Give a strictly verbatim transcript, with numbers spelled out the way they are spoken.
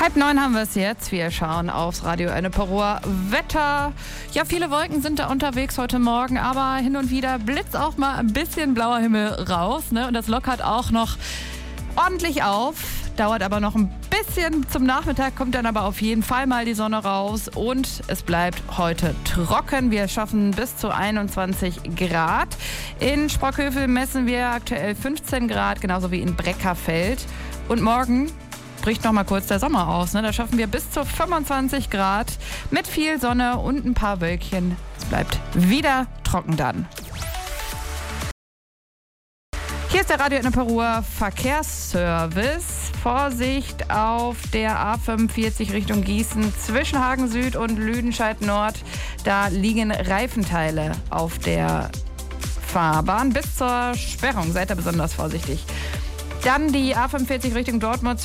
Halb neun haben wir es jetzt. Wir schauen aufs Radio Enneperuer Wetter. Ja, viele Wolken sind da unterwegs heute Morgen, aber hin und wieder blitzt auch mal ein bisschen blauer Himmel raus, ne? Und das lockert auch noch ordentlich auf. Dauert aber noch ein bisschen. Zum Nachmittag kommt dann aber auf jeden Fall mal die Sonne raus und es bleibt heute trocken. Wir schaffen bis zu einundzwanzig Grad. In Sprockhövel messen wir aktuell fünfzehn Grad, genauso wie in Breckerfeld. Und morgen bricht noch mal kurz der Sommer aus. Ne? Da schaffen wir bis zu fünfundzwanzig Grad mit viel Sonne und ein paar Wölkchen. Es bleibt wieder trocken dann. Hier ist der Radio Enneperuer Verkehrsservice. Vorsicht auf der A fünfundvierzig Richtung Gießen zwischen Hagen Süd und Lüdenscheid Nord. Da liegen Reifenteile auf der Fahrbahn bis zur Sperrung. Seid da besonders vorsichtig. Dann die A fünfundvierzig Richtung Dortmund